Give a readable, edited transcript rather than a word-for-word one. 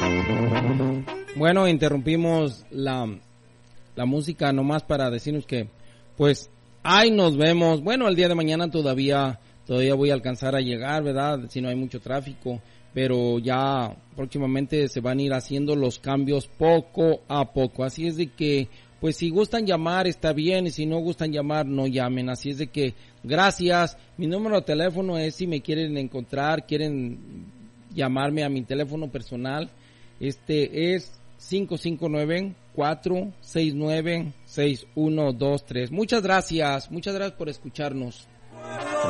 Bueno, interrumpimos la música nomás para decirnos que, pues, ahí nos vemos. Bueno, el día de mañana todavía voy a alcanzar a llegar, ¿verdad? Si no hay mucho tráfico, pero ya próximamente se van a ir haciendo los cambios poco a poco. Así es de que, pues, si gustan llamar está bien, y si no gustan llamar no llamen. Así es de que, gracias. Mi número de teléfono es, si me quieren encontrar, quieren llamarme a mi teléfono personal, es 559-469-6123. Muchas gracias por escucharnos.